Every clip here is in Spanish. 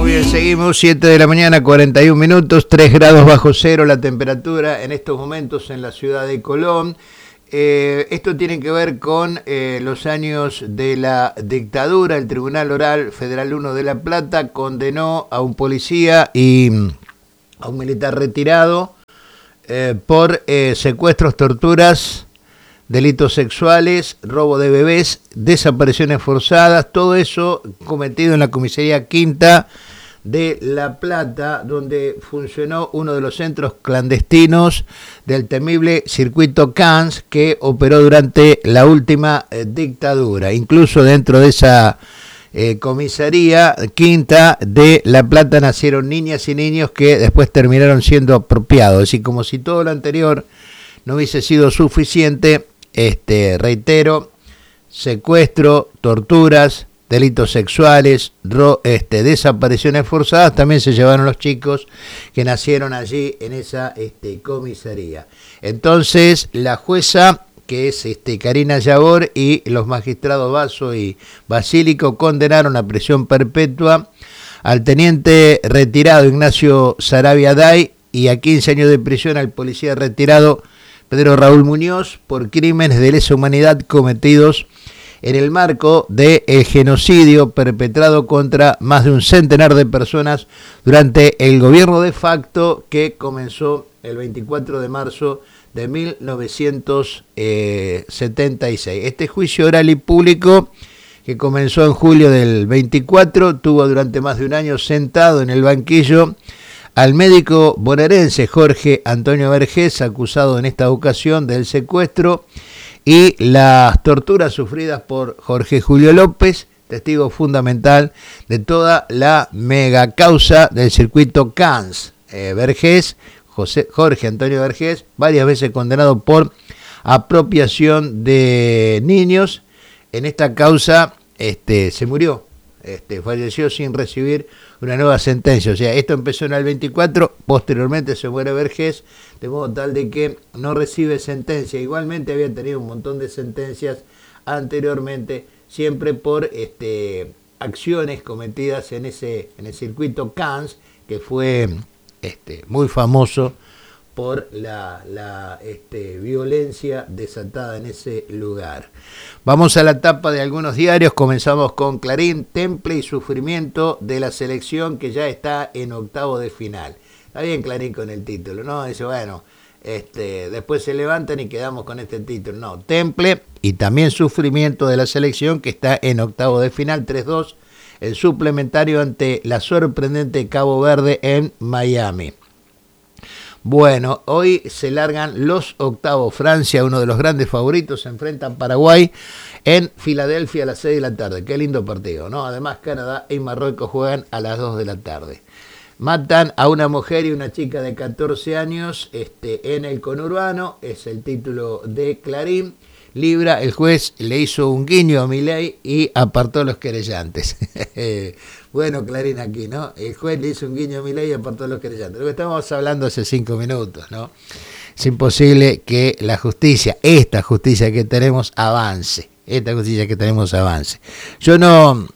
Muy bien, seguimos, 7 de la mañana, 41 minutos, 3 grados bajo cero la temperatura en estos momentos en la ciudad de Colón. Esto tiene que ver con los años de la dictadura. El Tribunal Oral Federal 1 de La Plata condenó a un policía y a un militar retirado por secuestros, torturas, delitos sexuales, robo de bebés, desapariciones forzadas, todo eso cometido en la comisaría quinta de La Plata, donde funcionó uno de los centros clandestinos del temible circuito Cannes que operó durante la última dictadura. Incluso dentro de esa comisaría quinta de La Plata nacieron niñas y niños que después terminaron siendo apropiados. Es decir, como si todo lo anterior no hubiese sido suficiente, reitero, secuestro, torturas, delitos sexuales, desapariciones forzadas, también se llevaron los chicos que nacieron allí en esa comisaría. Entonces, la jueza, que es Karina Yabor, y los magistrados Basso y Basílico condenaron a prisión perpetua al teniente retirado Ignacio Sarabia Day y a 15 años de prisión al policía retirado Pedro Raúl Muñoz por crímenes de lesa humanidad cometidos en el marco del genocidio perpetrado contra más de un centenar de personas durante el gobierno de facto que comenzó el 24 de marzo de 1976. Este juicio oral y público, que comenzó en julio del 24, tuvo durante más de un año sentado en el banquillo al médico bonaerense Jorge Antonio Vergés, acusado en esta ocasión del secuestro y las torturas sufridas por Jorge Julio López, testigo fundamental de toda la mega causa del circuito Cannes. Vergés, Jorge Antonio Vergés, varias veces condenado por apropiación de niños. En esta causa se murió, falleció sin recibir una nueva sentencia. O sea, esto empezó en el 24, posteriormente se muere Vergés, de modo tal de que no recibe sentencia. Igualmente había tenido un montón de sentencias anteriormente, siempre por acciones cometidas en el circuito Cannes, que fue muy famoso por la violencia desatada en ese lugar. Vamos a la tapa de algunos diarios. Comenzamos con Clarín: temple y sufrimiento de la selección que ya está en octavo de final. Está bien Clarín con el título, ¿no? Dice, bueno, después se levantan y quedamos con este título. No, temple y también sufrimiento de la selección que está en octavo de final, 3-2, el suplementario ante la sorprendente Cabo Verde en Miami. Bueno, hoy se largan los octavos. Francia, uno de los grandes favoritos, se enfrenta a Paraguay en Filadelfia a las 6 de la tarde. Qué lindo partido, ¿no? Además, Canadá y Marruecos juegan a las 2 de la tarde. Matan a una mujer y una chica de 14 años en el conurbano, es el título de Clarín. Libra, el juez le hizo un guiño a Milei y apartó a los querellantes. Bueno, Clarín aquí, ¿no? El juez le hizo un guiño a Milei y apartó a los querellantes. Lo que estábamos hablando hace 5 minutos, ¿no? Es imposible que la justicia, esta justicia que tenemos, avance. Yo no...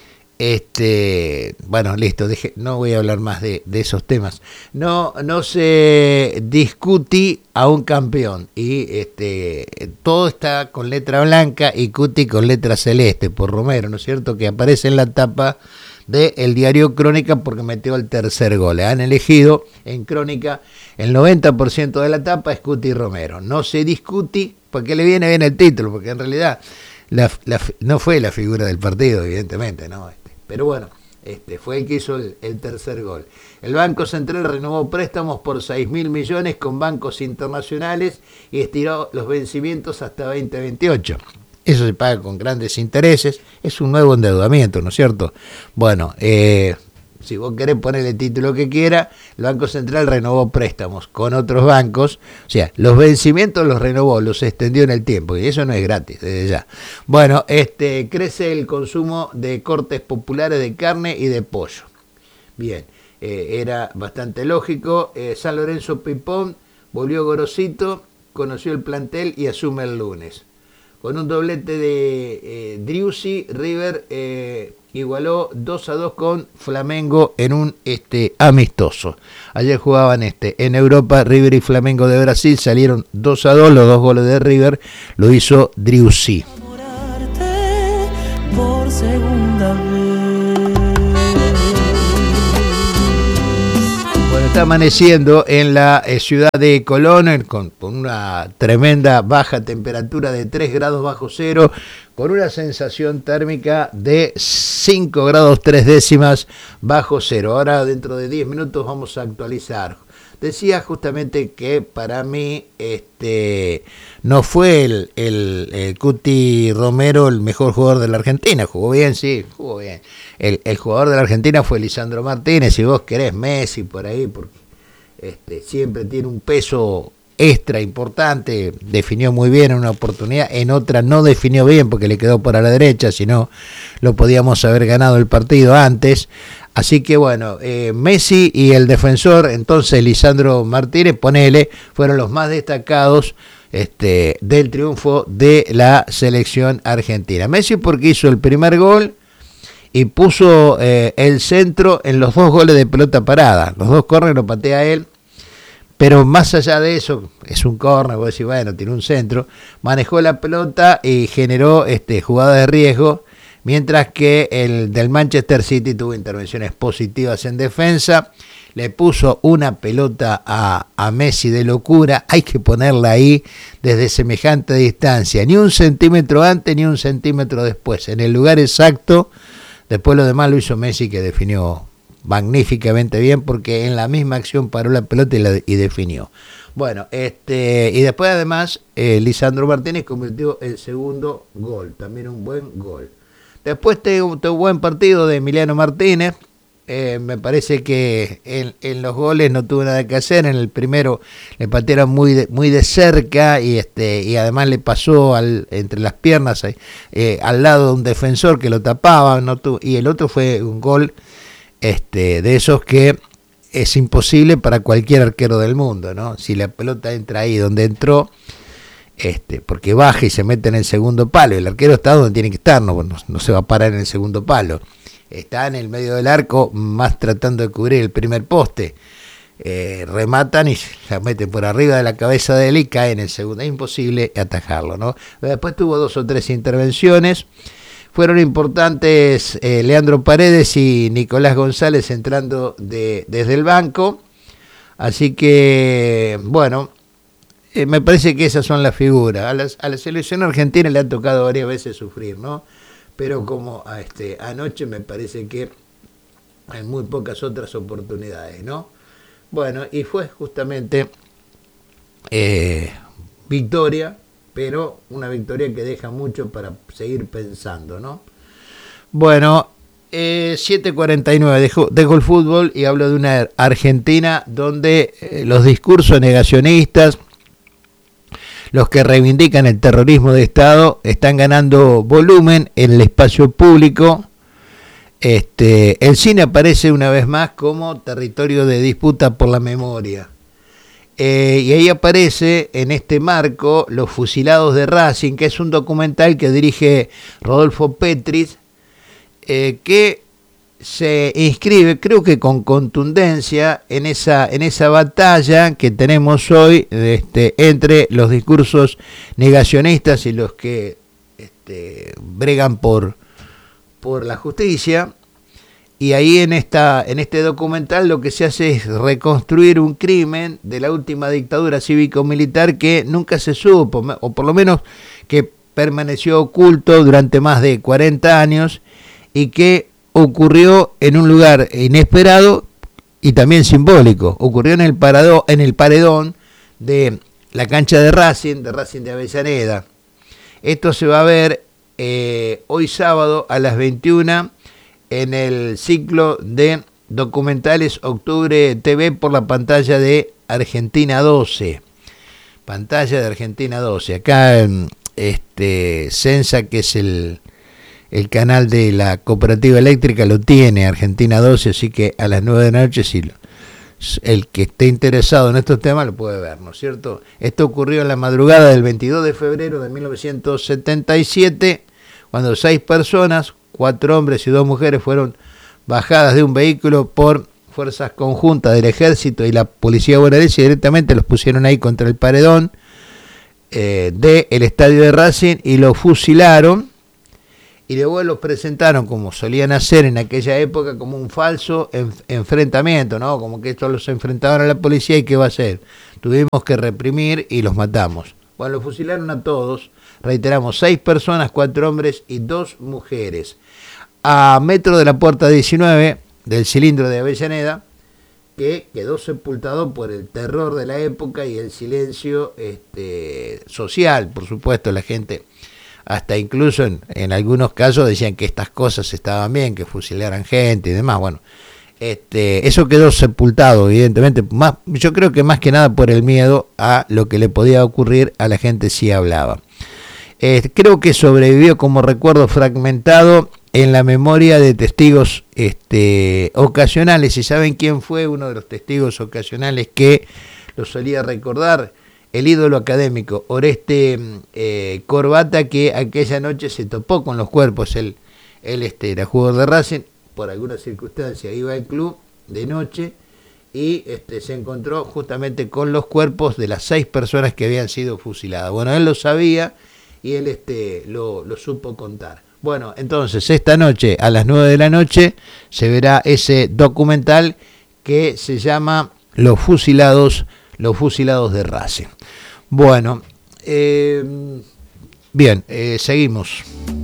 bueno, listo, no voy a hablar más de esos temas. No se discute a un campeón y todo está con letra blanca y cuti con letra celeste por Romero, ¿no es cierto? Que aparece en la tapa del diario Crónica porque metió el tercer gol. Le han elegido en Crónica el 90% de la tapa es Cuti Romero. No se discute porque le viene bien el título, porque en realidad no fue la figura del partido, evidentemente, ¿no? Pero bueno, fue el que hizo el tercer gol. El Banco Central renovó préstamos por 6.000 millones con bancos internacionales y estiró los vencimientos hasta 2028. Eso se paga con grandes intereses. Es un nuevo endeudamiento, ¿no es cierto? Bueno, si vos querés ponerle el título que quiera, el Banco Central renovó préstamos con otros bancos, o sea, los vencimientos los renovó, los extendió en el tiempo, y eso no es gratis, desde ya. Bueno, crece el consumo de cortes populares de carne y de pollo. Bien, era bastante lógico. San Lorenzo Pipón volvió Gorosito, conoció el plantel y asume el lunes. Con un doblete de Driussi, River igualó 2-2 con Flamengo en un amistoso. Ayer jugaban en Europa, River y Flamengo de Brasil, salieron 2-2, los 2 goles de River lo hizo Driussi. Por segunda vez. Bueno, está amaneciendo en la ciudad de Colón con una tremenda baja temperatura de 3 grados bajo cero, con una sensación térmica de 5 grados 3 décimas bajo cero. Ahora dentro de 10 minutos vamos a actualizar. Decía justamente que para mí no fue el Cuti Romero el mejor jugador de la Argentina. Jugó bien, sí, jugó bien. El jugador de la Argentina fue Lisandro Martínez. Si vos querés Messi por ahí, porque siempre tiene un peso extra importante. Definió muy bien en una oportunidad, en otra no definió bien porque le quedó para la derecha, si no lo podíamos haber ganado el partido antes. Así que bueno, Messi y el defensor, entonces Lisandro Martínez, ponele, fueron los más destacados del triunfo de la selección argentina. Messi porque hizo el primer gol y puso el centro en los 2 goles de pelota parada. Los 2 córner lo patea él, pero más allá de eso, es un córner, vos decís, bueno, tiene un centro, manejó la pelota y generó jugada de riesgo. Mientras que el del Manchester City tuvo intervenciones positivas en defensa, le puso una pelota a Messi de locura, hay que ponerla ahí desde semejante distancia, ni un centímetro antes ni un centímetro después, en el lugar exacto. Después lo demás lo hizo Messi, que definió magníficamente bien, porque en la misma acción paró la pelota y definió. Bueno, y después además Lisandro Martínez convirtió el segundo gol, también un buen gol. Después tuvo un buen partido de Emiliano Martínez. Me parece que en los goles no tuvo nada que hacer. En el primero le patearon muy de cerca y además le pasó entre las piernas al lado de un defensor que lo tapaba. Y el otro fue un gol de esos que es imposible para cualquier arquero del mundo, ¿no? Si la pelota entra ahí donde entró, porque baja y se mete en el segundo palo. El arquero está donde tiene que estar, no se va a parar en el segundo palo. Está en el medio del arco, más tratando de cubrir el primer poste. Rematan y la meten por arriba de la cabeza de él y cae en el segundo. Es imposible atajarlo, ¿no? Después tuvo 2 o 3 intervenciones. Fueron importantes Leandro Paredes y Nicolás González entrando desde el banco. Así que, bueno, me parece que esas son las figuras. A la selección argentina le ha tocado varias veces sufrir, ¿no? Pero como anoche me parece que hay muy pocas otras oportunidades, ¿no? Bueno, y fue justamente victoria, pero una victoria que deja mucho para seguir pensando, ¿no? Bueno, 7:49, dejo el fútbol y hablo de una Argentina donde los discursos negacionistas, los que reivindican el terrorismo de Estado, están ganando volumen en el espacio público. El cine aparece una vez más como territorio de disputa por la memoria. Y ahí aparece en este marco Los Fusilados de Racing, que es un documental que dirige Rodolfo Petris, que se inscribe, creo que con contundencia, en esa batalla que tenemos hoy entre los discursos negacionistas y los que bregan por la justicia. Y ahí en este documental lo que se hace es reconstruir un crimen de la última dictadura cívico-militar que nunca se supo, o por lo menos que permaneció oculto durante más de 40 años y que ocurrió en un lugar inesperado y también simbólico. Ocurrió en el paredón de la cancha de Racing de Avellaneda. Esto se va a ver hoy sábado a las 21 en el ciclo de documentales Octubre TV por la pantalla de Argentina 12. Pantalla de Argentina 12. Acá Sensa, que es el canal de la cooperativa eléctrica, lo tiene Argentina 12, así que a las 9 de la noche, si el que esté interesado en estos temas lo puede ver, ¿no es cierto? Esto ocurrió en la madrugada del 22 de febrero de 1977, cuando 6 personas 4 hombres y 2 mujeres fueron bajadas de un vehículo por fuerzas conjuntas del ejército y la policía bonaerense, y directamente los pusieron ahí contra el paredón del estadio de Racing y los fusilaron, y luego los presentaron, como solían hacer en aquella época, como un falso enfrentamiento, ¿no? Como que estos los enfrentaban a la policía, y ¿qué va a hacer? Tuvimos que reprimir y los matamos. Bueno, los fusilaron a todos, reiteramos, 6 personas, 4 hombres y 2 mujeres. A metro de la puerta 19 del cilindro de Avellaneda, que quedó sepultado por el terror de la época y el silencio social. Por supuesto, la gente, hasta incluso en algunos casos, decían que estas cosas estaban bien, que fusilaran gente y demás. Bueno, eso quedó sepultado, evidentemente, yo creo que más que nada por el miedo a lo que le podía ocurrir a la gente si hablaba. Creo que sobrevivió como recuerdo fragmentado en la memoria de testigos ocasionales. ¿Y saben quién fue uno de los testigos ocasionales que lo solía recordar? El ídolo académico Oreste Corbata, que aquella noche se topó con los cuerpos. Él era jugador de Racing, por alguna circunstancia iba al club de noche y se encontró justamente con los cuerpos de las 6 personas que habían sido fusiladas. Bueno, él lo sabía y él lo supo contar. Bueno, entonces esta noche a las 9 de la noche se verá ese documental que se llama Los fusilados de Racing. Bueno, bien, seguimos.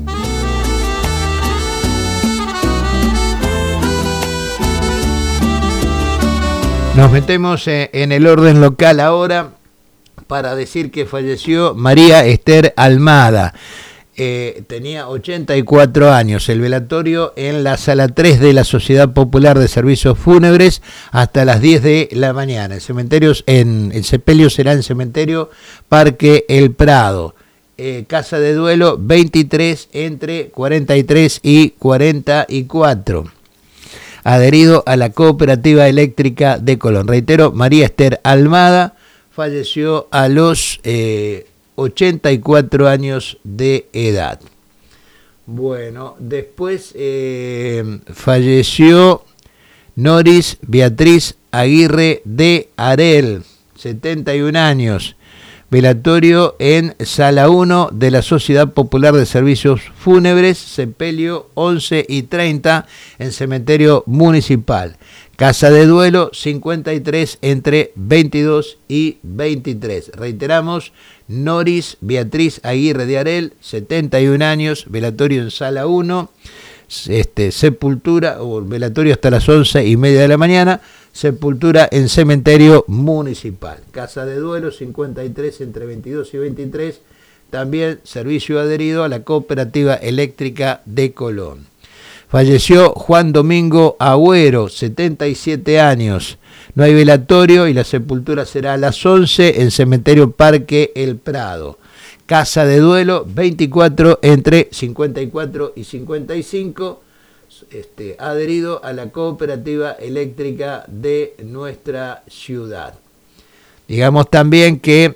Nos metemos en el orden local ahora para decir que falleció María Esther Almada. Tenía 84 años. El velatorio en la sala 3 de la Sociedad Popular de Servicios Fúnebres hasta las 10 de la mañana. El sepelio será en Cementerio Parque El Prado. Casa de duelo 23 entre 43 y 44. Adherido a la Cooperativa Eléctrica de Colón. Reitero, María Esther Almada falleció a los 84 años de edad. Bueno, después falleció Noris Beatriz Aguirre de Arel, 71 años. Velatorio en Sala 1 de la Sociedad Popular de Servicios Fúnebres, sepelio 11:30 en Cementerio Municipal. Casa de duelo 53 entre 22 y 23. Reiteramos, Noris Beatriz Aguirre de Arel, 71 años, velatorio en Sala 1, sepultura o velatorio hasta las 11:30 de la mañana, sepultura en Cementerio Municipal. Casa de duelo 53 entre 22 y 23, también servicio adherido a la Cooperativa Eléctrica de Colón. Falleció Juan Domingo Agüero, 77 años. No hay velatorio y la sepultura será a las 11 en Cementerio Parque El Prado. Casa de duelo 24 entre 54 y 55, adherido a la Cooperativa Eléctrica de nuestra ciudad. Digamos también que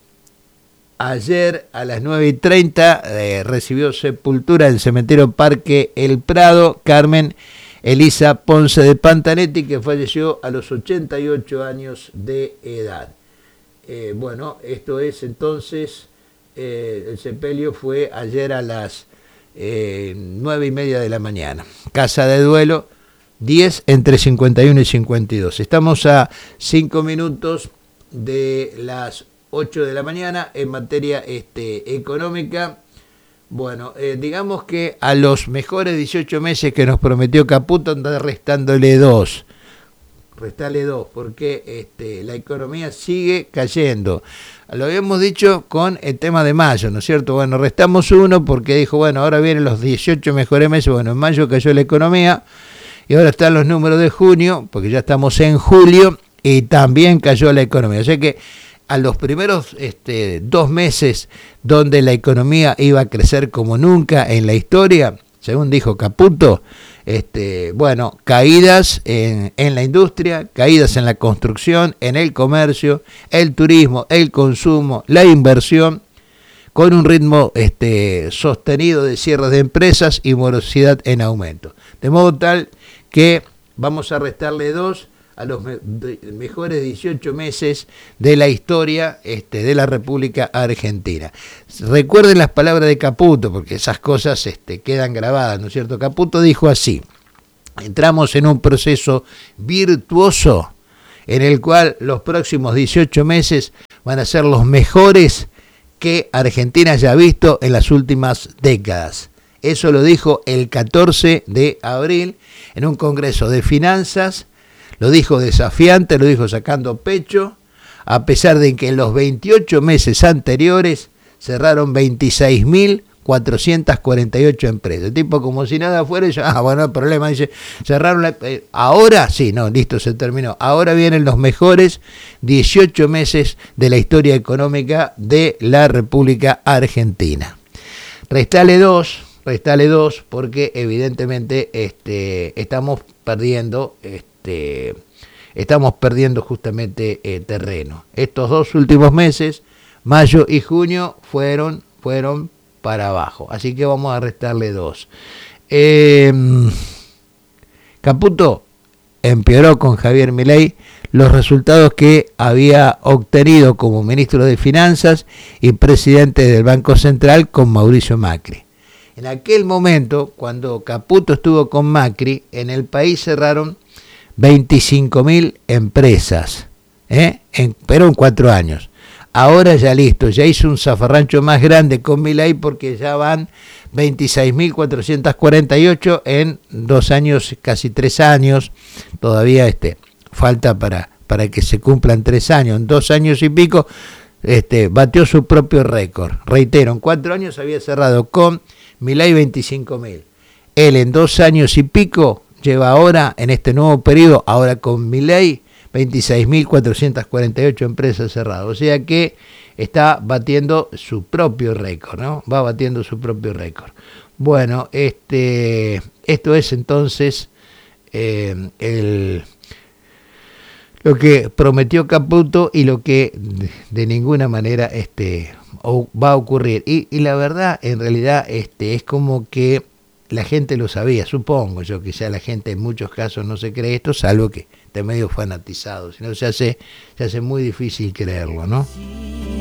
ayer a las 9:30 recibió sepultura en el Cementerio Parque El Prado Carmen Elisa Ponce de Pantanetti, que falleció a los 88 años de edad. Bueno, esto es entonces, el sepelio fue ayer a las 9:30 de la mañana. Casa de duelo 10 entre 51 y 52. Estamos a 5 minutos de las 8 de la mañana en materia económica. Bueno, digamos que a los mejores 18 meses que nos prometió Caputo, anda restándole 2. Restale 2, porque la economía sigue cayendo. Lo habíamos dicho con el tema de mayo, ¿no es cierto? Bueno, restamos 1 porque dijo, bueno, ahora vienen los 18 mejores meses. Bueno, en mayo cayó la economía y ahora están los números de junio, porque ya estamos en julio y también cayó la economía. O sea que a los primeros 2 meses donde la economía iba a crecer como nunca en la historia, según dijo Caputo, bueno, caídas en la industria, caídas en la construcción, en el comercio, el turismo, el consumo, la inversión, con un ritmo sostenido de cierres de empresas y morosidad en aumento. De modo tal que vamos a restarle 2 a los mejores 18 meses de la historia de la República Argentina. Recuerden las palabras de Caputo, porque esas cosas quedan grabadas, ¿no es cierto? Caputo dijo así: entramos en un proceso virtuoso en el cual los próximos 18 meses van a ser los mejores que Argentina haya visto en las últimas décadas. Eso lo dijo el 14 de abril en un congreso de finanzas. Lo dijo desafiante, lo dijo sacando pecho, a pesar de que en los 28 meses anteriores cerraron 26.448 empresas. El tipo como si nada fuera, y ya, bueno, el problema, dice, cerraron ahora, sí, no, listo, se terminó. Ahora vienen los mejores 18 meses de la historia económica de la República Argentina. Restale dos, porque evidentemente estamos perdiendo justamente terreno. Estos 2 últimos meses, mayo y junio, fueron para abajo. Así que vamos a restarle 2. Caputo empeoró con Javier Milei los resultados que había obtenido como ministro de Finanzas y presidente del Banco Central con Mauricio Macri. En aquel momento, cuando Caputo estuvo con Macri, en el país cerraron 25.000 empresas, pero en 4 años. Ahora ya listo, ya hizo un zafarrancho más grande con Milei porque ya van 26.448 en 2 años, casi 3 años. Todavía falta para que se cumplan 3 años. En 2 años y pico batió su propio récord. Reitero, en 4 años había cerrado con Milei 25.000. Él en 2 años y pico lleva ahora, en este nuevo periodo, ahora con Milei, 26.448 empresas cerradas. O sea que está batiendo su propio récord, ¿no? Va batiendo su propio récord. Bueno, esto es entonces lo que prometió Caputo y lo que de ninguna manera va a ocurrir. Y la verdad, en realidad, es como que la gente lo sabía, supongo yo, que ya la gente en muchos casos no se cree esto, salvo que esté medio fanatizado, si no se hace muy difícil creerlo, ¿no?